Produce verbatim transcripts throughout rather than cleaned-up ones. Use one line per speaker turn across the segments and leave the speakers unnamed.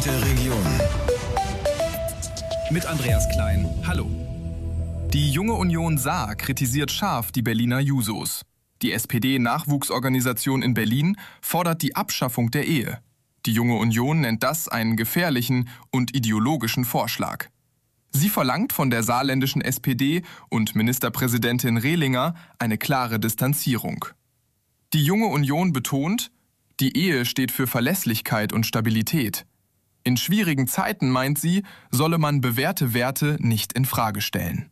und der Region.
Mit Andreas Klein. Hallo. Die Junge Union Saar kritisiert scharf die Berliner Jusos. Die S P D-Nachwuchsorganisation in Berlin fordert die Abschaffung der Ehe. Die Junge Union nennt das einen gefährlichen und ideologischen Vorschlag. Sie verlangt von der saarländischen S P D und Ministerpräsidentin Rehlinger eine klare Distanzierung. Die Junge Union betont, die Ehe steht für Verlässlichkeit und Stabilität. In schwierigen Zeiten, meint sie, solle man bewährte Werte nicht in Frage stellen.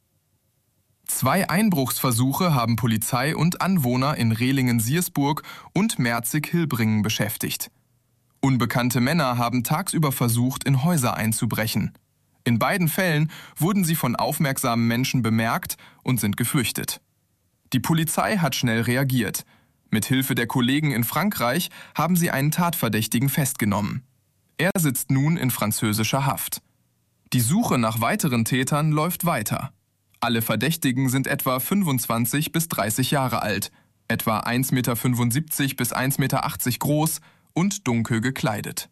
Zwei Einbruchsversuche haben Polizei und Anwohner in Rehlingen-Siersburg und Merzig-Hilbringen beschäftigt. Unbekannte Männer haben tagsüber versucht, in Häuser einzubrechen. In beiden Fällen wurden sie von aufmerksamen Menschen bemerkt und sind geflüchtet. Die Polizei hat schnell reagiert. Mit Hilfe der Kollegen in Frankreich haben sie einen Tatverdächtigen festgenommen. Er sitzt nun in französischer Haft. Die Suche nach weiteren Tätern läuft weiter. Alle Verdächtigen sind etwa fünfundzwanzig bis dreißig Jahre alt, etwa eins Komma fünfundsiebzig Meter bis eins Komma achtzig Meter groß und dunkel gekleidet.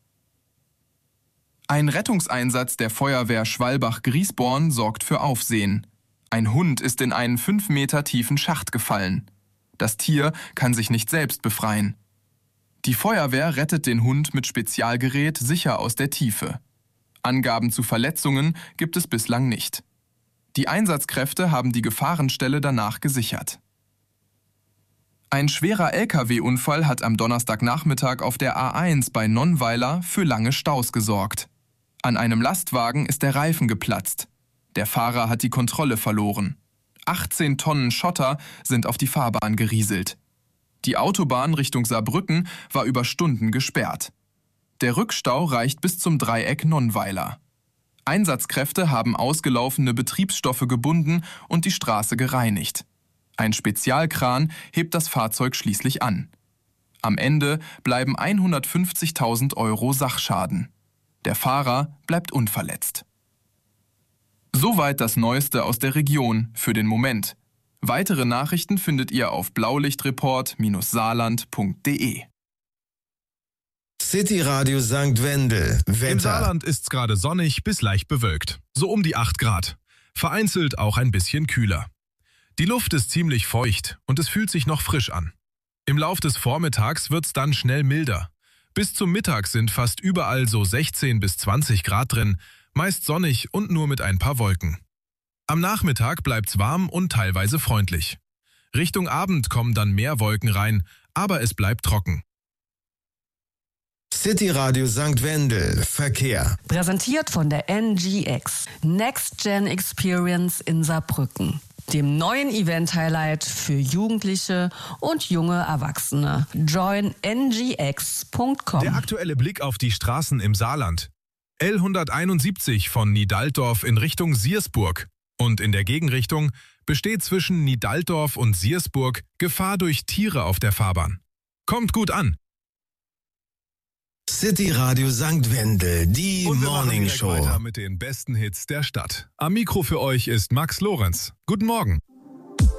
Ein Rettungseinsatz der Feuerwehr Schwalbach-Griesborn sorgt für Aufsehen. Ein Hund ist in einen fünf Meter tiefen Schacht gefallen. Das Tier kann sich nicht selbst befreien. Die Feuerwehr rettet den Hund mit Spezialgerät sicher aus der Tiefe. Angaben zu Verletzungen gibt es bislang nicht. Die Einsatzkräfte haben die Gefahrenstelle danach gesichert. Ein schwerer L K W-Unfall hat am Donnerstagnachmittag auf der A eins bei Nonnweiler für lange Staus gesorgt. An einem Lastwagen ist der Reifen geplatzt. Der Fahrer hat die Kontrolle verloren. achtzehn Tonnen Schotter sind auf die Fahrbahn gerieselt. Die Autobahn Richtung Saarbrücken war über Stunden gesperrt. Der Rückstau reicht bis zum Dreieck Nonnweiler. Einsatzkräfte haben ausgelaufene Betriebsstoffe gebunden und die Straße gereinigt. Ein Spezialkran hebt das Fahrzeug schließlich an. Am Ende bleiben hundertfünfzigtausend Euro Sachschaden. Der Fahrer bleibt unverletzt. Soweit das Neueste aus der Region für den Moment. Weitere Nachrichten findet ihr auf blaulichtreport Bindestrich saarland Punkt de.
City Radio Sankt Wendel. Wetter.
Im Saarland ist's gerade sonnig bis leicht bewölkt. So um die acht Grad. Vereinzelt auch ein bisschen kühler. Die Luft ist ziemlich feucht und es fühlt sich noch frisch an. Im Lauf des Vormittags wird's dann schnell milder. Bis zum Mittag sind fast überall so sechzehn bis zwanzig Grad drin, meist sonnig und nur mit ein paar Wolken. Am Nachmittag bleibt's warm und teilweise freundlich. Richtung Abend kommen dann mehr Wolken rein, aber es bleibt trocken.
City Radio Sankt Wendel. Verkehr.
Präsentiert von der N G X. Next Gen Experience in Saarbrücken. Dem neuen Event-Highlight für Jugendliche und junge Erwachsene. join n g x punkt com.
Der aktuelle Blick auf die Straßen im Saarland. L hunderteinundsiebzig von Nidaldorf in Richtung Siersburg. Und in der Gegenrichtung besteht zwischen Nidaldorf und Siersburg Gefahr durch Tiere auf der Fahrbahn. Kommt gut an!
City Radio Sankt Wendel, die
Und wir machen
Morning
direkt
Show.
weiter mit den besten Hits der Stadt. Am Mikro für euch ist Max Lorenz. Guten Morgen.